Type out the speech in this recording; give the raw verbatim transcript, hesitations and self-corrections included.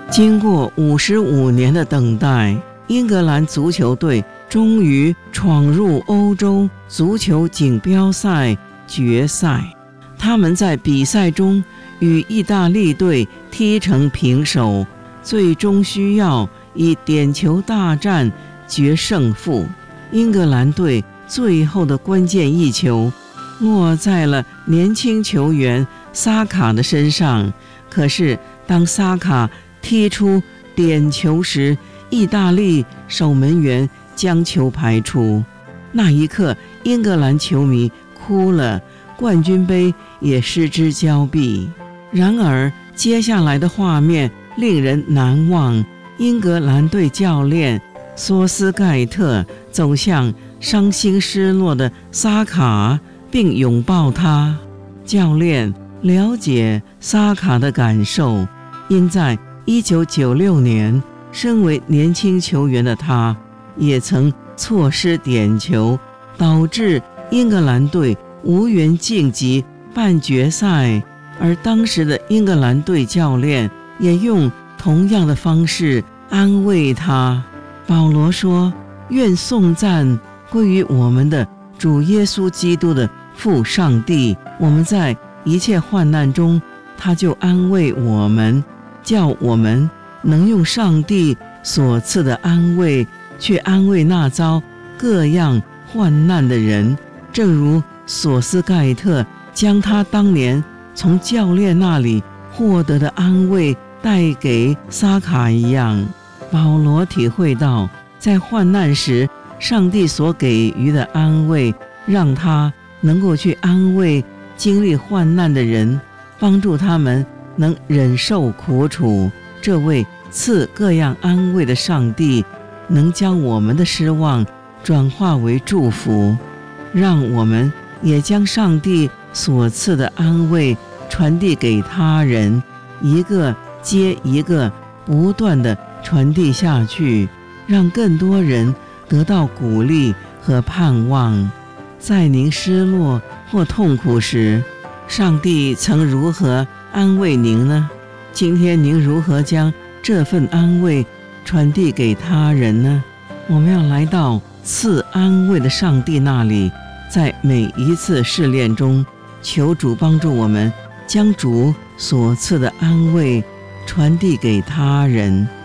经过五十五年的等待，英格兰足球队终于闯入欧洲足球锦标赛决赛。他们在比赛中与意大利队踢成平手，最终需要以点球大战决胜负。英格兰队最后的关键一球落在了年轻球员萨卡的身上，可是当萨卡踢出点球时，意大利守门员将球排出。那一刻，英格兰球迷哭了，冠军杯也失之交臂。然而接下来的画面令人难忘，英格兰队教练索斯盖特走向伤心失落的萨卡，并拥抱他。教练了解萨卡的感受，因在一九九六年，身为年轻球员的他也曾错失点球，导致英格兰队无缘晋级半决赛。而当时的英格兰队教练也用同样的方式安慰他。保罗说：愿颂赞归于我们的主耶稣基督的父上帝，我们在一切患难中，他就安慰我们，叫我们能用上帝所赐的安慰去安慰那遭各样患难的人，正如索斯盖特将他当年从教练那里获得的安慰带给萨卡一样。保罗体会到，在患难时上帝所给予的安慰，让他能够去安慰经历患难的人，帮助他们能忍受苦楚。这位赐各样安慰的上帝，能将我们的失望转化为祝福，让我们也将上帝所赐的安慰传递给他人，一个接一个不断地传递下去，让更多人得到鼓励和盼望。在您失落或痛苦时，上帝曾如何安慰您呢？今天您如何将这份安慰传递给他人呢？我们要来到赐安慰的上帝那里，在每一次试炼中，求主帮助我们将主所赐的安慰传递给他人。